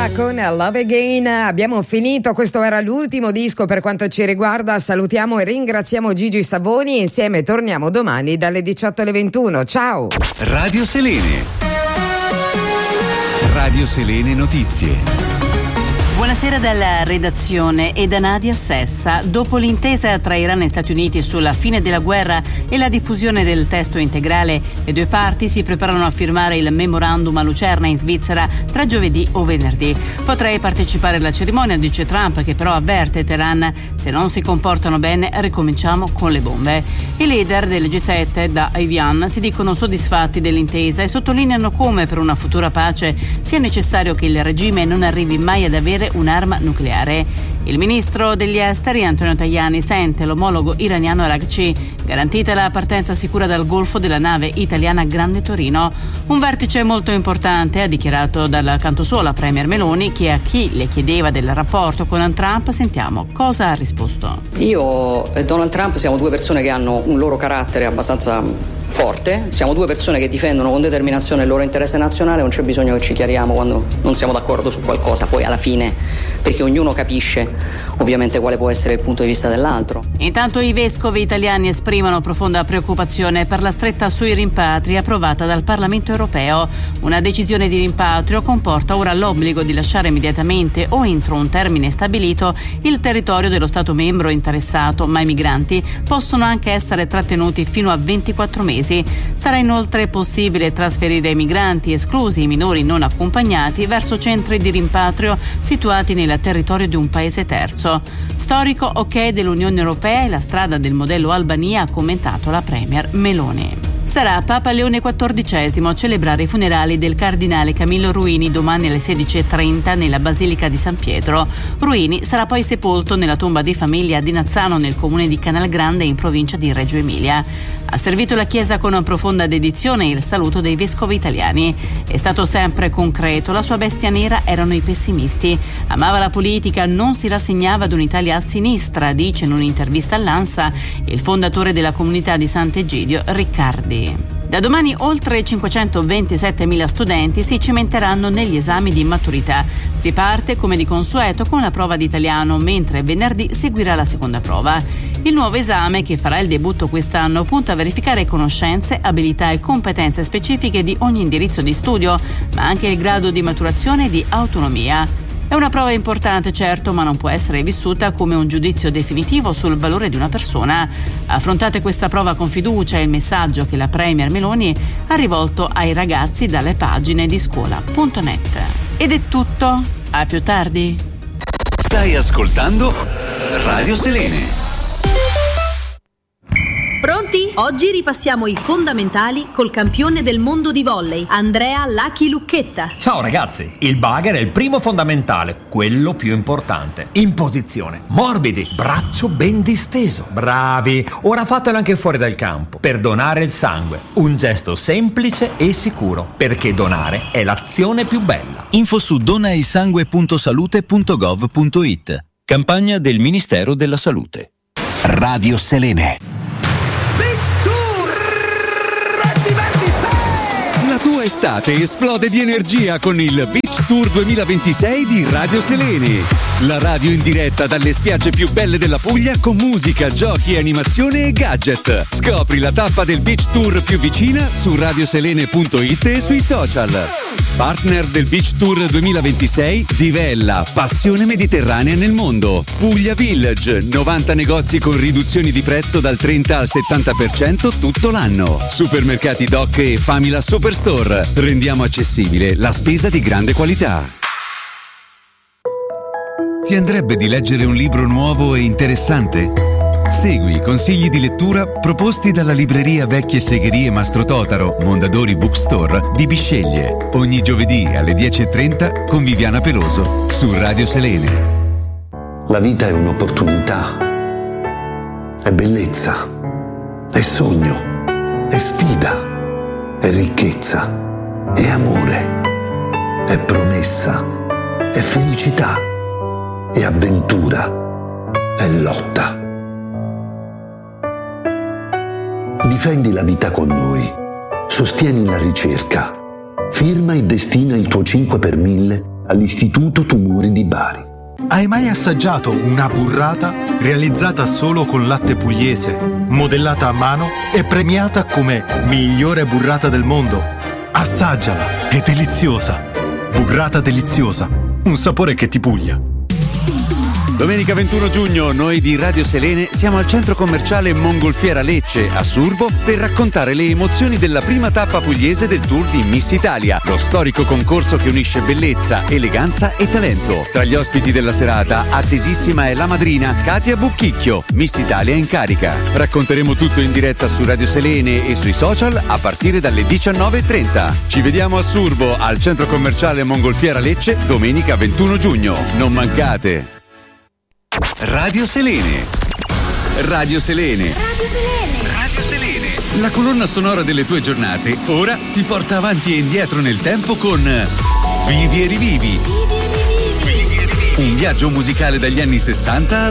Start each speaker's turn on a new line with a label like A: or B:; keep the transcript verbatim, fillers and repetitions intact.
A: Lipa con Love Again. Abbiamo finito, questo era l'ultimo disco per quanto ci riguarda. Salutiamo e ringraziamo Gigi Savoni. Insieme torniamo domani dalle diciotto alle ventuno. Ciao.
B: Radio Selene. Radio Selene Notizie.
C: Buonasera dalla redazione e da Nadia Sessa. Dopo l'intesa tra Iran e Stati Uniti sulla fine della guerra e la diffusione del testo integrale, le due parti si preparano a firmare il memorandum a Lucerna in Svizzera tra giovedì o venerdì. Potrei partecipare alla cerimonia, dice Trump, che però avverte Teheran: se non si comportano bene ricominciamo con le bombe. I leader del G sette da Evian si dicono soddisfatti dell'intesa e sottolineano come per una futura pace sia necessario che il regime non arrivi mai ad avere un'arma nucleare. Il ministro degli esteri Antonio Tajani sente l'omologo iraniano Araghchi: garantita la partenza sicura dal Golfo della nave italiana Grande Torino. Un vertice molto importante, ha dichiarato dal canto suo la premier Meloni, che a chi le chiedeva del rapporto con Trump sentiamo cosa ha risposto.
D: Io e Donald Trump siamo due persone che hanno un loro carattere abbastanza forte, siamo due persone che difendono con determinazione il loro interesse nazionale, non c'è bisogno che ci chiariamo quando non siamo d'accordo su qualcosa, poi alla fine, perché ognuno capisce ovviamente quale può essere il punto di vista dell'altro.
C: Intanto i vescovi italiani esprimono profonda preoccupazione per la stretta sui rimpatri approvata dal Parlamento europeo. Una decisione di rimpatrio comporta ora l'obbligo di lasciare immediatamente o entro un termine stabilito il territorio dello Stato membro interessato, ma i migranti possono anche essere trattenuti fino a ventiquattro mesi. Sarà inoltre possibile trasferire i migranti, esclusi i minori non accompagnati, verso centri di rimpatrio situati nel territorio di un paese terzo. Storico ok dell'Unione Europea e la strada del modello Albania, ha commentato la premier Meloni. Sarà Papa Leone quattordicesimo a celebrare i funerali del cardinale Camillo Ruini domani alle sedici e trenta nella Basilica di San Pietro. Ruini sarà poi sepolto nella tomba di famiglia di Nazzano nel comune di Canalgrande in provincia di Reggio Emilia. Ha servito la Chiesa con una profonda dedizione il saluto dei vescovi italiani. È stato sempre concreto, la sua bestia nera erano i pessimisti. Amava la politica, non si rassegnava ad un'Italia a sinistra, dice in un'intervista all'ANSA il fondatore della comunità di Sant'Egidio, Riccardi. Da domani oltre cinquecentoventisettemila studenti si cimenteranno negli esami di maturità. Si parte come di consueto con la prova di italiano, mentre venerdì seguirà la seconda prova. Il nuovo esame, che farà il debutto quest'anno, punta a verificare conoscenze, abilità e competenze specifiche di ogni indirizzo di studio, ma anche il grado di maturazione e di autonomia. È una prova importante, certo, ma non può essere vissuta come un giudizio definitivo sul valore di una persona. Affrontate questa prova con fiducia, è il messaggio che la premier Meloni ha rivolto ai ragazzi dalle pagine di scuola punto net. Ed è tutto, a più tardi.
B: Stai ascoltando Radio Selene.
E: Pronti? Oggi ripassiamo i fondamentali col campione del mondo di volley, Andrea Lucky Lucchetta.
F: Ciao ragazzi, il bugger è il primo fondamentale, quello più importante. In posizione, morbidi, braccio ben disteso. Bravi, ora fatelo anche fuori dal campo, per donare il sangue. Un gesto semplice e sicuro, perché donare è l'azione più bella.
G: Info su donaisangue punto salute punto gov punto it. Campagna del Ministero della Salute.
B: Radio Selene.
H: La tua estate esplode di energia con il Beach Tour duemilaventisei di Radio Selene. La radio in diretta dalle spiagge più belle della Puglia con musica, giochi, animazione e gadget. Scopri la tappa del Beach Tour più vicina su radioselene punto it e sui social. Partner del Beach Tour duemilaventisei Divella, passione mediterranea nel mondo. Puglia Village, novanta negozi con riduzioni di prezzo dal trenta al settanta per cento tutto l'anno. Supermercati Doc e Famila Superstore. Rendiamo accessibile la spesa di grande qualità. Ti andrebbe di leggere un libro nuovo e interessante? Segui i consigli di lettura proposti dalla libreria Vecchie Segherie Mastro Totaro, Mondadori Bookstore di Bisceglie. Ogni giovedì alle dieci e trenta con Viviana Peloso su Radio Selene.
I: La vita è un'opportunità, è bellezza, è sogno, è sfida, è ricchezza, è amore, è promessa, è felicità, è avventura, è lotta. Difendi la vita con noi, sostieni la ricerca, firma e destina il tuo cinque per mille all'Istituto Tumori di Bari.
J: Hai mai assaggiato una burrata realizzata solo con latte pugliese, modellata a mano e premiata come migliore burrata del mondo? Assaggiala, è deliziosa. Burrata deliziosa, un sapore che ti puglia.
H: Domenica ventuno giugno noi di Radio Selene siamo al centro commerciale Mongolfiera Lecce a Surbo per raccontare le emozioni della prima tappa pugliese del Tour di Miss Italia, lo storico concorso che unisce bellezza, eleganza e talento. Tra gli ospiti della serata attesissima è la madrina Katia Bucchicchio, Miss Italia in carica. Racconteremo tutto in diretta su Radio Selene e sui social a partire dalle diciannove e trenta. Ci vediamo a Surbo al centro commerciale Mongolfiera Lecce domenica ventuno giugno. Non mancate!
B: Radio Selene. Radio Selene.
K: Radio Selene.
B: Radio Selene. La colonna sonora delle tue giornate ora ti porta avanti e indietro nel tempo con Vivi e rivivi.
K: Vivi e rivivi.
B: Un viaggio musicale dagli anni sessanta